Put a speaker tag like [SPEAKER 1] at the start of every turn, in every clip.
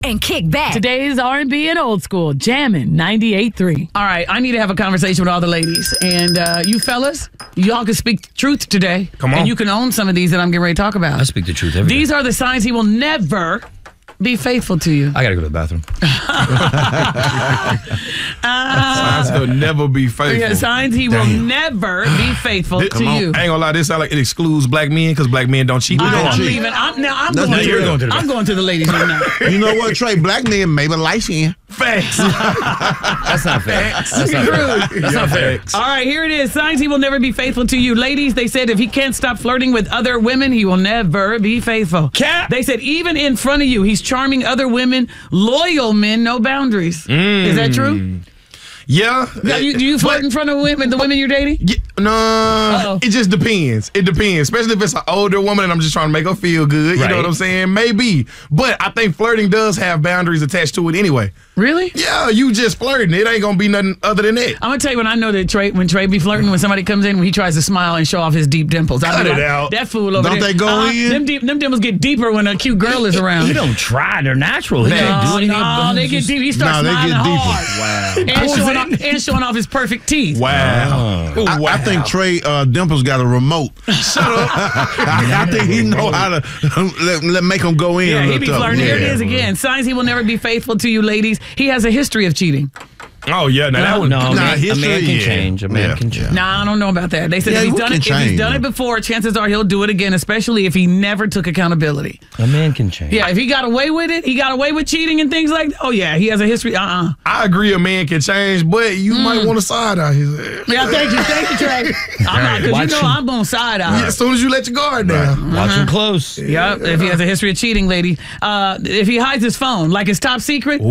[SPEAKER 1] and kick back.
[SPEAKER 2] Today's R&B and old school, jamming 98.3. All right, I need to have a conversation with all the ladies. And you fellas, y'all can speak the truth today.
[SPEAKER 3] Come on.
[SPEAKER 2] And you can own some of these that I'm getting ready to talk about.
[SPEAKER 4] I speak the truth every day.
[SPEAKER 2] These are the signs he will never be faithful to you.
[SPEAKER 4] I got to go to the bathroom.
[SPEAKER 3] Signs he'll never be faithful.
[SPEAKER 2] Yeah, signs he will never be faithful to you.
[SPEAKER 3] I ain't gonna lie, this sound like it excludes black men because black men don't cheat.
[SPEAKER 2] I'm leaving. I'm going to the ladies right now.
[SPEAKER 5] You know what, Trey? Black men, maybe light skin.
[SPEAKER 3] Facts.
[SPEAKER 4] That's not fair. That's not
[SPEAKER 2] True.
[SPEAKER 4] fair. That's not fair.
[SPEAKER 2] All right, here it is. Signs he will never be faithful to you. Ladies, they said if he can't stop flirting with other women, he will never be faithful.
[SPEAKER 4] Cap.
[SPEAKER 2] They said even in front of you, he's charming other women, loyal men, no boundaries. Is that true?
[SPEAKER 3] Yeah.
[SPEAKER 2] Do you flirt in front of women, the women you're dating?
[SPEAKER 3] Yeah, no,
[SPEAKER 2] Uh-oh.
[SPEAKER 3] it just depends. It depends, especially if it's an older woman and I'm just trying to make her feel good. You know what I'm saying? Maybe. But I think flirting does have boundaries attached to it anyway.
[SPEAKER 2] Really?
[SPEAKER 3] Yeah, you just flirting. It ain't going to be nothing other than that.
[SPEAKER 2] I'm going to tell you when I know that when Trey be flirting, when somebody comes in, when he tries to smile and show off his deep dimples.
[SPEAKER 3] Cut it out.
[SPEAKER 2] That fool over
[SPEAKER 5] Don't
[SPEAKER 2] there.
[SPEAKER 5] they go in?
[SPEAKER 2] Them dimples get deeper when a cute girl is around.
[SPEAKER 4] He don't try. They're natural. He can't do anything.
[SPEAKER 2] No, they get deep. He starts smiling hard.
[SPEAKER 5] Wow.
[SPEAKER 2] And showing off his perfect teeth.
[SPEAKER 3] Wow.
[SPEAKER 5] I think Trey Dimples got a remote.
[SPEAKER 3] Shut up.
[SPEAKER 5] I think he know how to make him go in.
[SPEAKER 2] Yeah,
[SPEAKER 5] a
[SPEAKER 2] he
[SPEAKER 5] little
[SPEAKER 2] be
[SPEAKER 5] tough.
[SPEAKER 2] flirting. Here it is again. Signs he will never be faithful to you, ladies. He has a history of cheating.
[SPEAKER 3] Oh, yeah. Now that one.
[SPEAKER 4] No,
[SPEAKER 5] Nah,
[SPEAKER 4] a man
[SPEAKER 5] history,
[SPEAKER 4] can
[SPEAKER 5] yeah.
[SPEAKER 4] change. A man
[SPEAKER 5] Yeah.
[SPEAKER 4] can change.
[SPEAKER 2] Nah, I don't know about that. They said
[SPEAKER 5] Yeah,
[SPEAKER 2] if
[SPEAKER 5] who
[SPEAKER 2] he's
[SPEAKER 5] can change,
[SPEAKER 2] done it before, chances are he'll do it again, especially if he never took accountability.
[SPEAKER 4] A man can change.
[SPEAKER 2] Yeah, if he got away with it, he got away with cheating and things like that. Oh, yeah, he has a history.
[SPEAKER 3] I agree a man can change, but you might want to side out his ass.
[SPEAKER 2] Yeah, thank you, Trey. I'm not, because you know I'm on side eye.
[SPEAKER 3] Yeah, as soon as you let your guard down.
[SPEAKER 4] Watch him close.
[SPEAKER 2] Yep, if he has a history of cheating, lady. If he hides his phone, like his top secret,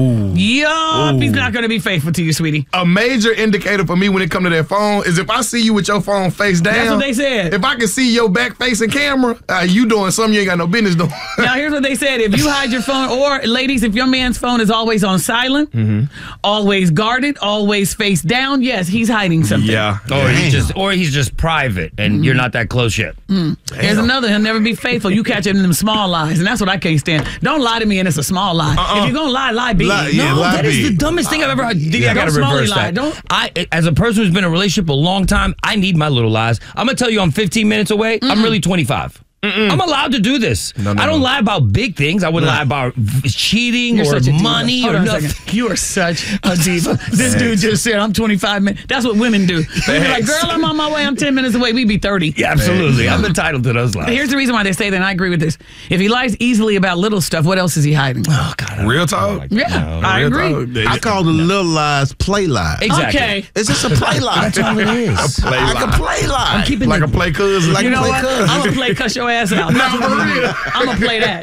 [SPEAKER 2] he's not going to be faithful to you, sweetie.
[SPEAKER 3] A major indicator for me when it comes to that phone is if I see you with your phone face down.
[SPEAKER 2] That's what they said.
[SPEAKER 3] If I can see your back facing camera, you doing something you ain't got no business doing.
[SPEAKER 2] Now, here's what they said. If you hide your phone, or ladies, if your man's phone is always on silent, always guarded, always face down, yes, he's hiding something.
[SPEAKER 3] Yeah.
[SPEAKER 4] Or he's just private, and you're not that close yet.
[SPEAKER 2] Here's another. He'll never be faithful. You catch him in them small lies, and that's what I can't stand. Don't lie to me, and it's a small lie. If you're gonna lie big.
[SPEAKER 5] Lie, yeah, lie
[SPEAKER 4] That is
[SPEAKER 5] big.
[SPEAKER 4] the dumbest thing I've ever heard. I gotta
[SPEAKER 2] Don't
[SPEAKER 4] reverse
[SPEAKER 2] smally lie.
[SPEAKER 4] that.
[SPEAKER 2] Don't-
[SPEAKER 4] As a person who's been in a relationship a long time, I need my little lies. I'm gonna tell you I'm 15 minutes away. I'm really 25. I'm allowed to do this. I don't lie about big things. I wouldn't lie about cheating
[SPEAKER 2] You're
[SPEAKER 4] or
[SPEAKER 2] such a diva.
[SPEAKER 4] money
[SPEAKER 2] Hold
[SPEAKER 4] or
[SPEAKER 2] on a
[SPEAKER 4] nothing.
[SPEAKER 2] second. You are such a diva. This dude just said, I'm 25 minutes. That's what women do. They're like, girl, I'm on my way. I'm 10 minutes away. We be 30.
[SPEAKER 4] Yeah, absolutely. I'm entitled to those lies.
[SPEAKER 2] Here's the reason why they say that, and I agree with this. If he lies easily about little stuff, what else is he hiding?
[SPEAKER 4] Oh, God.
[SPEAKER 3] Real talk.
[SPEAKER 2] Yeah, I agree.
[SPEAKER 5] I call the little lies play lies.
[SPEAKER 4] Exactly.
[SPEAKER 2] Okay.
[SPEAKER 5] It's just a play lie.
[SPEAKER 4] That's all it is.
[SPEAKER 3] Play
[SPEAKER 5] Like
[SPEAKER 3] lie.
[SPEAKER 5] a play lie.
[SPEAKER 3] Like a play cousin.
[SPEAKER 5] Like
[SPEAKER 2] You know
[SPEAKER 5] play
[SPEAKER 2] what?
[SPEAKER 5] cousin.
[SPEAKER 2] I'm going to play cuss your ass out. I'm going to play that.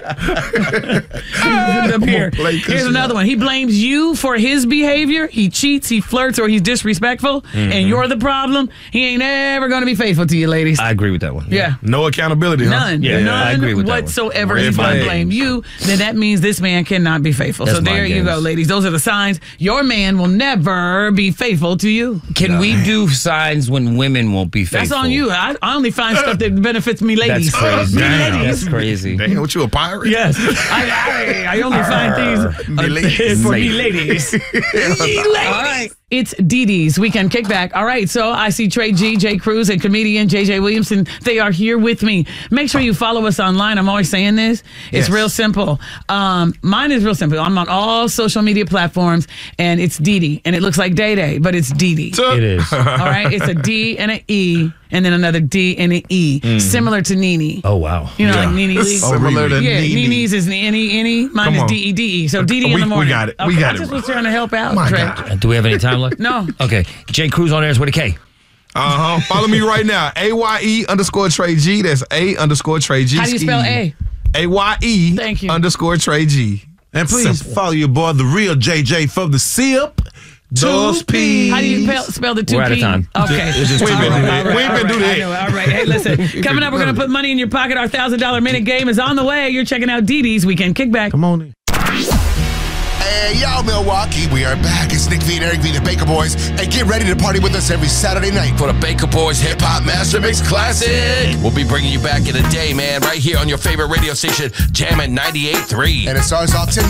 [SPEAKER 2] Up here.
[SPEAKER 3] play cuss
[SPEAKER 2] Here's
[SPEAKER 3] you
[SPEAKER 2] another one. He blames you for his behavior. He cheats, he flirts, or he's disrespectful, and you're the problem. He ain't ever going to be faithful to you, ladies.
[SPEAKER 4] I agree with that one.
[SPEAKER 2] Yeah.
[SPEAKER 3] No accountability, huh?
[SPEAKER 2] None.
[SPEAKER 4] Yeah,
[SPEAKER 2] None
[SPEAKER 4] I agree with that one.
[SPEAKER 2] whatsoever.
[SPEAKER 3] Red
[SPEAKER 2] He's going to
[SPEAKER 3] flag.
[SPEAKER 2] blame you. Then that means this man cannot be faithful.
[SPEAKER 4] That's
[SPEAKER 2] so there
[SPEAKER 4] mind
[SPEAKER 2] you go,
[SPEAKER 4] games.
[SPEAKER 2] ladies. Those are the signs. Your man will never be faithful to you.
[SPEAKER 4] Can we do signs when women won't be faithful?
[SPEAKER 2] That's on you. I only find stuff that benefits me, ladies.
[SPEAKER 4] That's crazy.
[SPEAKER 2] Me,
[SPEAKER 3] Damn.
[SPEAKER 2] ladies.
[SPEAKER 4] That's crazy.
[SPEAKER 3] Damn, what you a pirate?
[SPEAKER 2] Yes. I only find things
[SPEAKER 3] ladies.
[SPEAKER 2] for me ladies. All right. It's Dee Dee's Weekend Kickback. All right, so I see Trey G, Jay Cruz, and comedian JJ Williamson. They are here with me. Make sure you follow us online. I'm always saying this. It's real simple. Mine is real simple. I'm on all social media platforms, and it's Dee Dee. And it looks like Day Day, but it's Dee Dee.
[SPEAKER 4] It is.
[SPEAKER 2] All right? It's a D and an E, and then another D and an E, similar to Nene.
[SPEAKER 4] Oh, wow.
[SPEAKER 2] You know, like Nene Lee.
[SPEAKER 3] Similar to
[SPEAKER 2] Yeah,
[SPEAKER 3] Nene.
[SPEAKER 2] Nene's is any. Mine
[SPEAKER 3] Come
[SPEAKER 2] is
[SPEAKER 3] on.
[SPEAKER 2] DEDE. So DD in
[SPEAKER 3] We
[SPEAKER 2] the morning.
[SPEAKER 3] got it.
[SPEAKER 2] Okay,
[SPEAKER 3] We got
[SPEAKER 2] I
[SPEAKER 3] it,
[SPEAKER 2] just
[SPEAKER 3] bro.
[SPEAKER 2] was trying to help out,
[SPEAKER 3] My
[SPEAKER 2] Trey.
[SPEAKER 3] God.
[SPEAKER 4] Do we have any time left?
[SPEAKER 2] No.
[SPEAKER 4] Okay. Jay Cruz on airs with a K.
[SPEAKER 3] Follow me right now. AYE_Trey G. That's A_Trey G.
[SPEAKER 2] How do you spell A?
[SPEAKER 3] AYE
[SPEAKER 2] Thank you.
[SPEAKER 3] _Trey G.
[SPEAKER 5] And please follow your boy, the real JJ from the SIP.
[SPEAKER 3] Those P's.
[SPEAKER 2] How do you spell the 2P?
[SPEAKER 4] We're out of time.
[SPEAKER 2] Okay.
[SPEAKER 3] We ain't been do that. We ain't been do
[SPEAKER 2] I
[SPEAKER 3] that.
[SPEAKER 2] know. All right. Hey, listen. Coming up, we're going to put money in your pocket. Our $1,000 minute game is on the way. You're checking out Dee Dee's Weekend Kickback.
[SPEAKER 5] Come on in.
[SPEAKER 6] Hey, yo, Milwaukee, we are back. It's Nick V and Eric V, the Baker Boys. And get ready to party with us every Saturday night for the Baker Boys Hip Hop Master Mix Classic. We'll be bringing you back in a day, man, right here on your favorite radio station, Jammin' 98.3. And it starts off 10